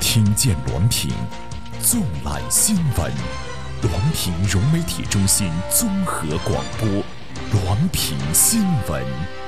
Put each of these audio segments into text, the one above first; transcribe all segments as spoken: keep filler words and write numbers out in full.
听见滦平，纵览新闻。滦平融媒体中心综合广播，滦平新闻。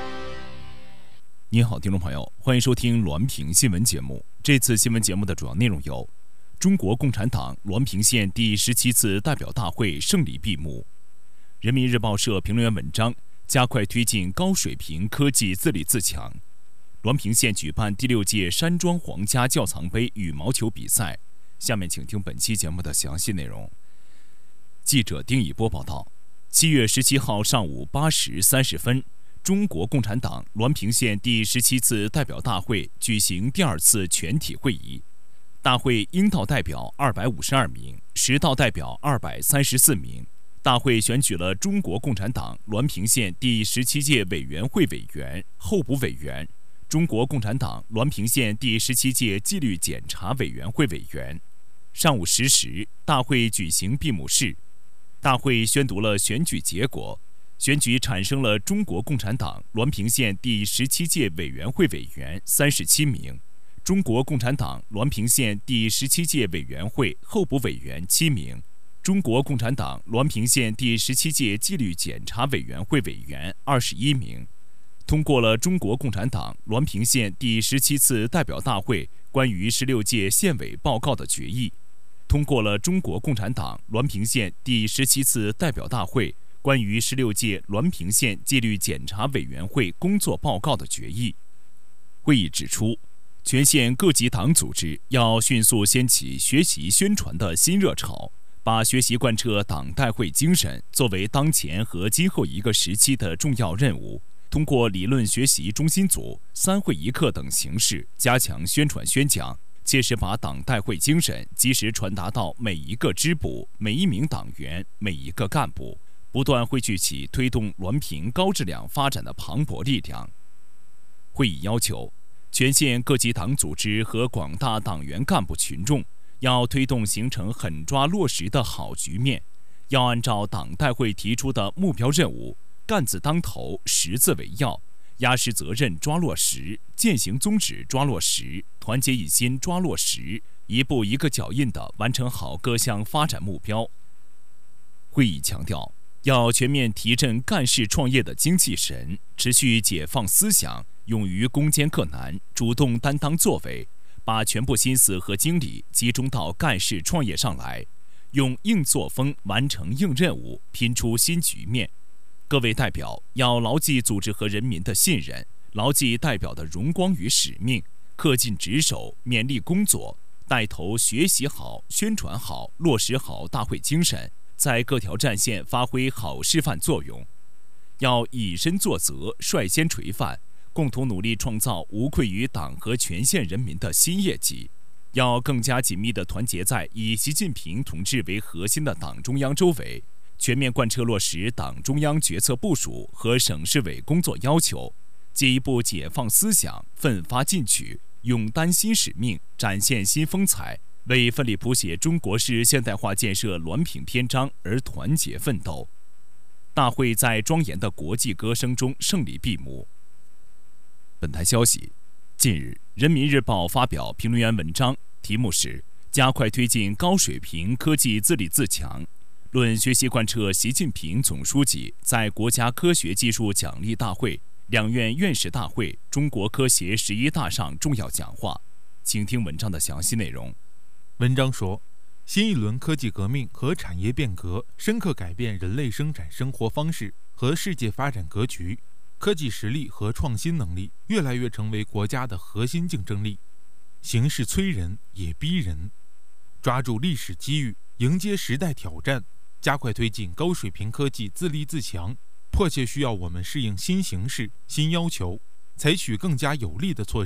您好，听众朋友，欢迎收听滦平新闻节目。这次新闻节目的主要内容有：中国共产党滦平县第十七次代表大会胜利闭幕；人民日报社评论员文章：加快推进高水平科技自立自强。滦平县举办第六届山庄皇家窖藏杯羽毛球比赛。下面请听本期节目的详细内容。记者丁以波报道，七月十七号上午八时三十分，中国共产党滦平县第十七次代表大会举行第二次全体会议。大会应道代表二百五十二名，实道代表二百三十四名。大会选举了中国共产党滦平县第十七届委员会委员、候补委员，中国共产党滦平县第十七届纪律检查委员会委员。上午十时，大会举行闭幕式。大会宣读了选举结果，选举产生了中国共产党滦平县第十七届委员会委员三十七名，中国共产党滦平县第十七届委员会候补委员七名，中国共产党滦平县第十七届纪律检查委员会委员二十一名。通过了中国共产党滦平县第十七次代表大会关于十六届县委报告的决议，通过了中国共产党滦平县第十七次代表大会关于十六届滦平县纪律检查委员会工作报告的决议。会议指出，全县各级党组织要迅速掀起学习宣传的新热潮，把学习贯彻党代会精神作为当前和今后一个时期的重要任务，通过理论学习中心组、三会一课等形式加强宣传宣讲，切实把党代会精神及时传达到每一个支部、每一名党员、每一个干部，不断汇聚起推动滦平高质量发展的磅礴力量。会议要求，全县各级党组织和广大党员干部群众要推动形成狠抓落实的好局面，要按照党代会提出的目标任务，干字当头，实字为要，压实责任抓落实，践行宗旨抓落实，团结一心抓落实，一步一个脚印地完成好各项发展目标。会议强调，要全面提振干事创业的精气神，持续解放思想，勇于攻坚克难，主动担当作为，把全部心思和精力集中到干事创业上来，用硬作风完成硬任务，拼出新局面。各位代表要牢记组织和人民的信任，牢记代表的荣光与使命，恪尽职守，勉力工作，带头学习好、宣传好、落实好大会精神，在各条战线发挥好示范作用。要以身作则，率先垂范，共同努力创造无愧于党和全县人民的新业绩。要更加紧密地团结在以习近平同志为核心的党中央周围，全面贯彻落实党中央决策部署和省市委工作要求，进一步解放思想，奋发进取，勇担新使命，展现新风采，为奋力谱写中国式现代化建设滦平篇章而团结奋斗。大会在庄严的国际歌声中胜利闭幕。本台消息，近日，《人民日报》发表评论员文章，题目是“加快推进高水平科技自立自强”，论学习贯彻习近平总书记在国家科学技术奖励大会、两院院士大会、中国科协十一大上重要讲话。请听文章的详细内容。 文章说，新一轮科技革命和产业变革深刻改变人类生产生活方式和世界发展格局，科技实力和创新能力越来越成为国家的核心竞争力。形势催人也逼人，抓住历史机遇，迎接时代挑战，加快推进高水平科技自立自强，迫切需要我们适应新形势、新要求，采取更加有力的措施。